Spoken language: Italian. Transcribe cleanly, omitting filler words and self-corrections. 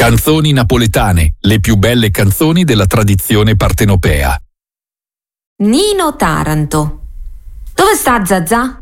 Canzoni napoletane, le più belle canzoni della tradizione partenopea. Nino Taranto. Dove sta Zazà?